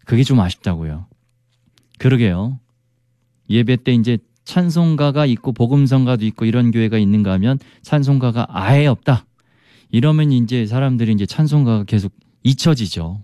그게 좀 아쉽다고요. 그러게요. 예배 때 이제 찬송가가 있고 복음성가도 있고 이런 교회가 있는가 하면 찬송가가 아예 없다. 이러면 이제 사람들이 이제 찬송가가 계속 잊혀지죠.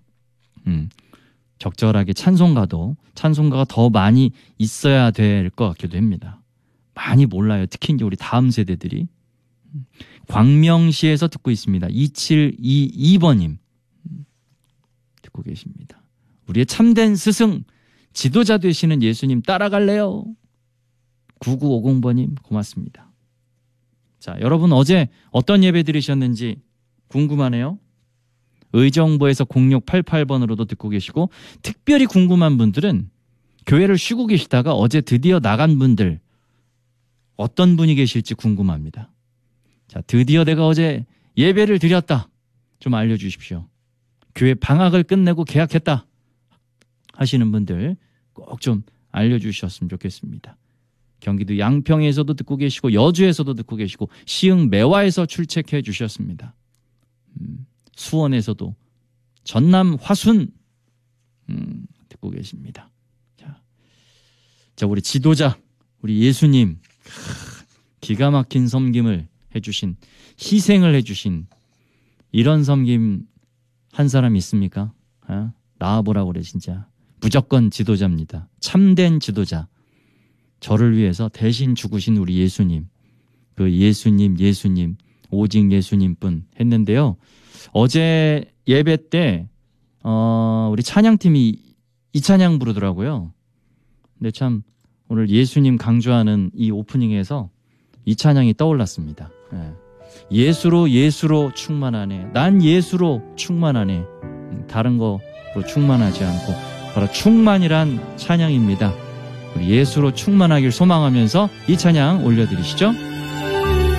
적절하게 찬송가가 더 많이 있어야 될 것 같기도 합니다. 많이 몰라요. 특히 이제 우리 다음 세대들이. 광명시에서 듣고 있습니다. 2722번님 듣고 계십니다. 우리의 참된 스승, 지도자 되시는 예수님 따라갈래요? 9950번님 고맙습니다. 자, 여러분 어제 어떤 예배 들으셨는지 궁금하네요. 의정부에서 0688번으로도 듣고 계시고, 특별히 궁금한 분들은 교회를 쉬고 계시다가 어제 드디어 나간 분들 어떤 분이 계실지 궁금합니다. 자, 드디어 내가 어제 예배를 드렸다. 좀 알려주십시오. 교회 방학을 끝내고 개학했다 하시는 분들 꼭 좀 알려주셨으면 좋겠습니다. 경기도 양평에서도 듣고 계시고 여주에서도 듣고 계시고 시흥 매화에서 출첵해 주셨습니다. 수원에서도 전남 화순 듣고 계십니다. 자, 우리 지도자, 우리 예수님 기가 막힌 섬김을 해주신, 희생을 해주신 이런 섬김 한 사람 있습니까? 나와보라고 그래. 진짜 무조건 지도자입니다. 참된 지도자. 저를 위해서 대신 죽으신 우리 예수님, 그 예수님 오직 예수님뿐 했는데요. 어제 예배 때 우리 찬양팀이 이 찬양 부르더라고요. 근데 참 오늘 예수님 강조하는 이 오프닝에서 이 찬양이 떠올랐습니다. 예수로 충만하네. 난 예수로 충만하네. 다른 거로 충만하지 않고 바로 충만이란 찬양입니다. 우리 예수로 충만하길 소망하면서 이 찬양 올려드리시죠.